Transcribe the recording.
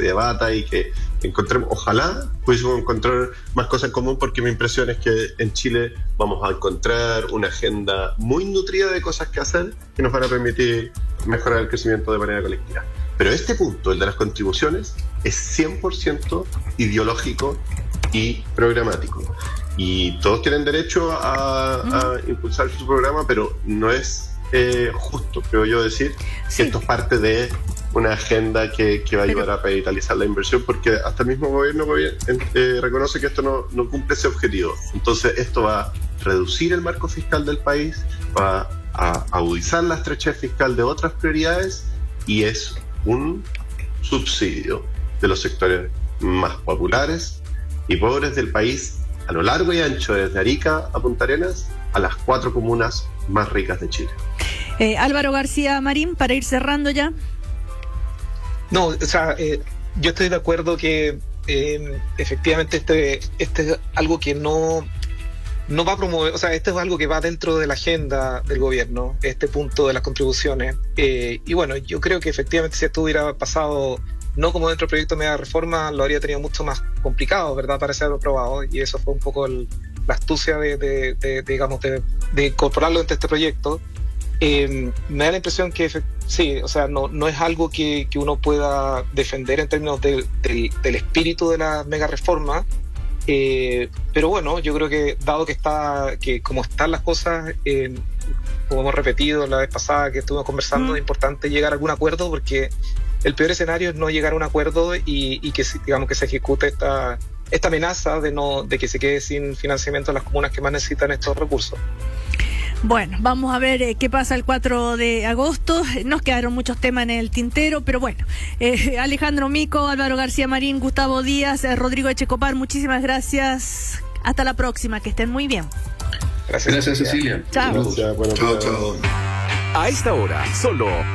debata y que encontremos, ojalá pudiésemos encontrar más cosas en común, porque mi impresión es que en Chile vamos a encontrar una agenda muy nutrida de cosas que hacer que nos van a permitir mejorar el crecimiento de manera colectiva. Pero este punto, el de las contribuciones, es 100% ideológico y programático. Y todos tienen derecho a impulsar su programa, pero no es justo, creo yo, decir que esto es parte de una agenda que va a ayudar a revitalizar la inversión, porque hasta el mismo gobierno reconoce que esto no cumple ese objetivo. Entonces esto va a reducir el marco fiscal del país, va a agudizar la estrechez fiscal de otras prioridades, y es un subsidio de los sectores más populares y pobres del país, a lo largo y ancho, desde Arica a Punta Arenas, a las 4 comunas más ricas de Chile. Álvaro García Marín, para ir cerrando ya. No, o sea, yo estoy de acuerdo que efectivamente este es algo que no va a promover, o sea, esto es algo que va dentro de la agenda del gobierno, este punto de las contribuciones. Y bueno, yo creo que efectivamente si esto hubiera pasado no como dentro del proyecto de media reforma, lo habría tenido mucho más complicado, ¿verdad?, para ser aprobado, y eso fue un poco la astucia de incorporarlo dentro de este proyecto. Me da la impresión que sí, o sea, no es algo que uno pueda defender en términos del espíritu de la mega reforma, pero bueno, yo creo que dado que como están las cosas, como hemos repetido la vez pasada que estuvimos conversando, es importante llegar a algún acuerdo, porque el peor escenario es no llegar a un acuerdo y que, digamos, que se ejecute esta amenaza de que se quede sin financiamiento las comunas que más necesitan estos recursos. Bueno, vamos a ver qué pasa el 4 de agosto. Nos quedaron muchos temas en el tintero, pero bueno. Alejandro Mico, Álvaro García Marín, Gustavo Díaz, Rodrigo Echecopar, muchísimas gracias. Hasta la próxima, que estén muy bien. Gracias, Cecilia. Chao. Gracias, bueno, chao. A esta hora, solo